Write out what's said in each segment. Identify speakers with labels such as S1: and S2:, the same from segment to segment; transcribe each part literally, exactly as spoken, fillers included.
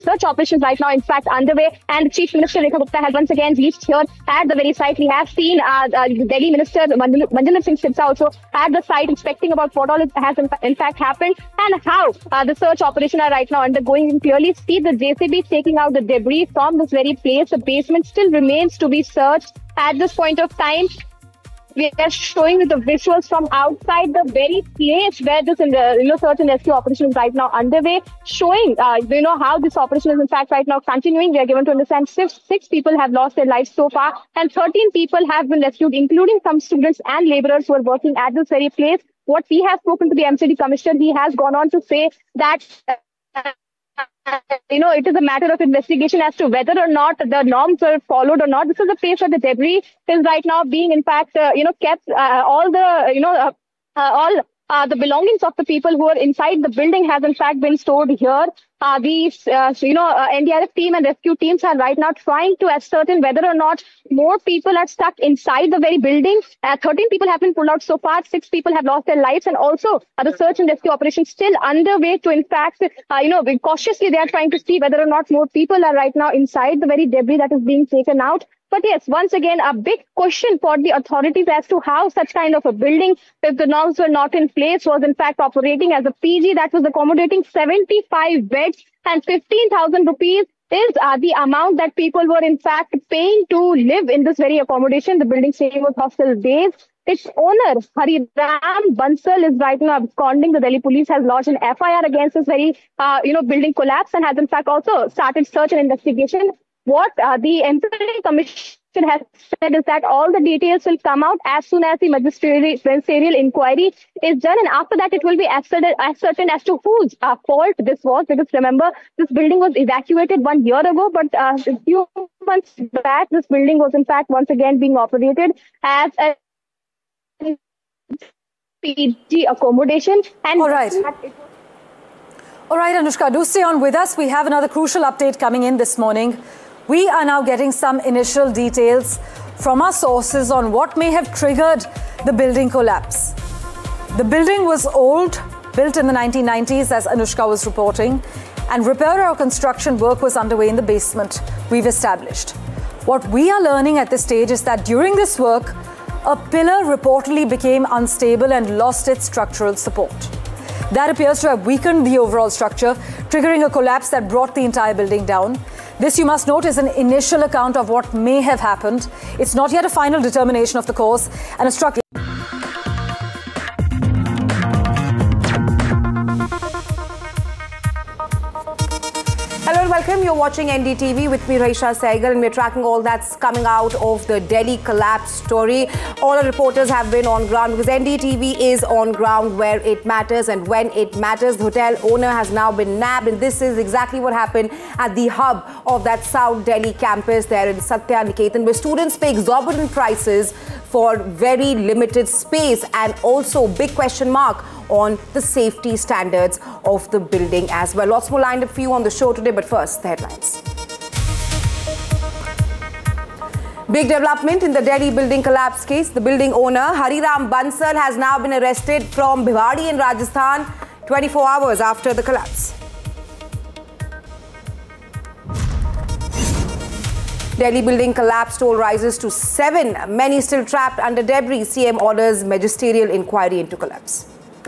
S1: search operations right now, in fact, underway. And Chief Minister Rekha Gupta has once again reached here at the very site. We have seen uh, uh, Delhi Minister Manjinder Singh Sirsa also at the site, inspecting about what all has in, in fact happened and how uh, the search operation are right now undergoing. You can clearly see the J C B taking out the debris from this very place. The basement still remains to be searched at this point of time. We are showing you the visuals from outside the very place where this in the, you know, search and rescue operation is right now underway, showing uh, you know how this operation is in fact right now continuing. We are given to understand six, six people have lost their lives so far, and thirteen people have been rescued, including some students and laborers who are working at this very place. What we have spoken to the M C D Commissioner, he has gone on to say that uh, you know, it is a matter of investigation as to whether or not the norms were followed or not. This is a place where the debris is right now being, in fact, uh, you know, kept. Uh, all the, you know, uh, uh, all uh, the belongings of the people who are inside the building has, in fact, been stored here. Uh, these, uh, so, you know, uh, N D R F team and rescue teams are right now trying to ascertain whether or not more people are stuck inside the very building. Uh, thirteen people have been pulled out so far. Six people have lost their lives. And also uh, the search and rescue operation still underway to, in fact, uh, you know, cautiously they are trying to see whether or not more people are right now inside the very debris that is being taken out. But yes, once again, a big question for the authorities as to how such kind of a building, if the norms were not in place, was in fact operating as a P G that was accommodating seventy-five beds, and fifteen thousand rupees is uh, the amount that people were in fact paying to live in this very accommodation. The building staying with hostel days. Its owner, Hariram Bansal, is right now absconding. The Delhi police has lodged an F I R against this very, uh, you know, building collapse, and has in fact also started search and investigation. What uh, the M C D Commission has said is that all the details will come out as soon as the magisterial inquiry is done, and after that it will be ascertained as to whose uh, fault this was. Because remember, this building was evacuated one year ago, but uh, a few months back, this building was in fact once again being operated as a P G accommodation. And
S2: all right. All right, Anushka, do stay on with us. We have another crucial update coming in this morning. We are now getting some initial details from our sources on what may have triggered the building collapse. The building was old, built in the nineteen nineties, as Anushka was reporting, and repair or construction work was underway in the basement, we've established. What we are learning at this stage is that during this work, a pillar reportedly became unstable and lost its structural support. That appears to have weakened the overall structure, triggering a collapse that brought the entire building down. This, you must note, is an initial account of what may have happened. It's not yet a final determination of the cause, and a structure.
S3: Hello and welcome. You're watching N D T V with me, Raisha Saigal, and we're tracking all that's coming out of the Delhi collapse story. All our reporters have been on ground because N D T V is on ground where it matters and when it matters. The hotel owner has now been nabbed, and this is exactly what happened at the hub of that South Delhi campus there in Satya Niketan, where students pay exorbitant prices for very limited space, and also big question mark on the safety standards of the building as well. Lots more lined up for you on the show today, but first, the headlines. Big development in the Delhi building collapse case. The building owner, Hariram Bansal, has now been arrested from Bhiwadi in Rajasthan twenty-four hours after the collapse. Delhi building collapse, toll rises to seven. Many still trapped under debris. C M orders magisterial inquiry into collapse.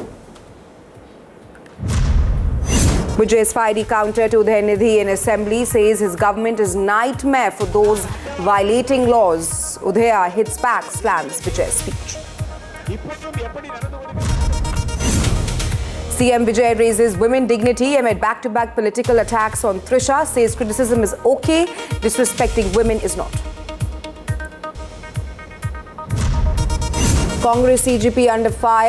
S3: Vijay's fiery counter to Udhayanidhi in assembly says his government is nightmare for those violating laws. Udhaya hits back, slams Vijay's speech. C M Vijay raises women dignity amid back-to-back political attacks on Trisha, says criticism is okay, disrespecting women is not. Congress C G P under fire.